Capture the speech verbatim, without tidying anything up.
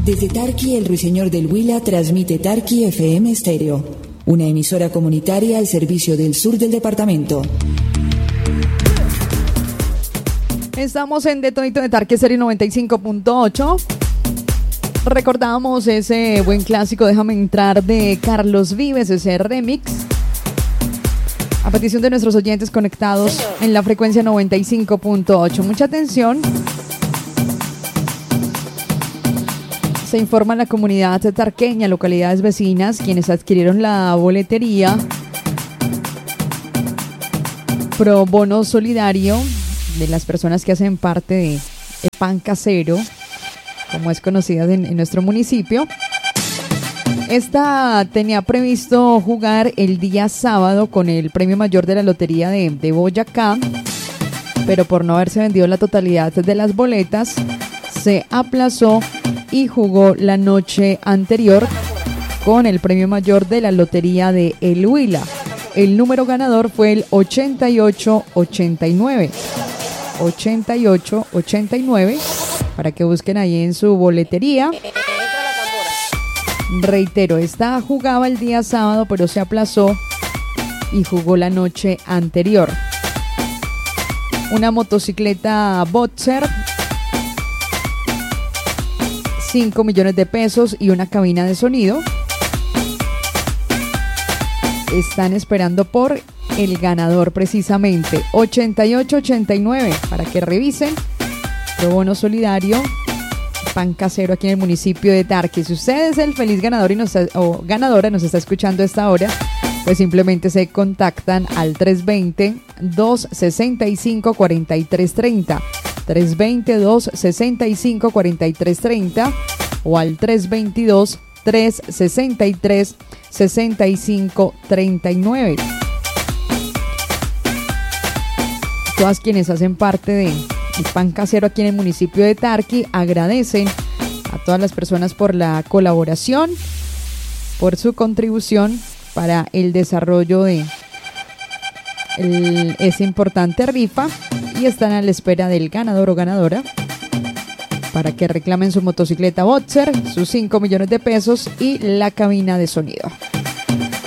Desde Tarqui, el Ruiseñor del Huila transmite Tarqui F M Estéreo, una emisora comunitaria al servicio del sur del departamento. Estamos en Detonito de Tarqui Estéreo noventa y cinco punto ocho. Recordamos ese buen clásico Déjame Entrar de Carlos Vives, ese remix, a petición de nuestros oyentes conectados en la frecuencia noventa y cinco punto ocho. Mucha atención. Se informa a la comunidad tarqueña, localidades vecinas, quienes adquirieron la boletería pro bono solidario de las personas que hacen parte de el Pan Casero, como es conocida en, en nuestro municipio. Esta tenía previsto jugar el día sábado con el premio mayor de la lotería de, de Boyacá, pero por no haberse vendido la totalidad de las boletas, se aplazó y jugó la noche anterior con el premio mayor de la lotería de El Huila. El número ganador fue el ochenta y ocho ochenta y nueve. ochenta y ocho ochenta y nueve, para que busquen ahí en su boletería. Reitero, esta jugaba el día sábado, pero se aplazó y jugó la noche anterior. Una motocicleta Boxer, cinco millones de pesos y una cabina de sonido. Están esperando por el ganador precisamente, ochenta y ocho ochenta y nueve, para que revisen. Pro bono solidario, Pan Casero aquí en el municipio de Tarqui. Si usted es el feliz ganador y nos está, o ganadora nos está escuchando a esta hora, pues simplemente se contactan al tres dos cero, dos seis cinco, cuatro tres tres cero. tres dos cero, dos seis cinco, cuatro tres tres cero o al tres dos dos, tres seis tres, seis cinco tres nueve. Todas quienes hacen parte de el Pan Casero aquí en el municipio de Tarqui agradecen a todas las personas por la colaboración, por su contribución para el desarrollo de el, esa importante rifa, y están a la espera del ganador o ganadora para que reclamen su motocicleta Boxer, sus cinco millones de pesos y la cabina de sonido.